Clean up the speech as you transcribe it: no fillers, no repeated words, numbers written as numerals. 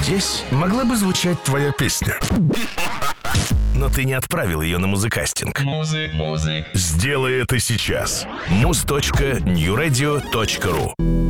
здесь могла бы звучать твоя песня. Но ты не отправил ее на музыкастинг. Сделай это сейчас. muz.newradio.ru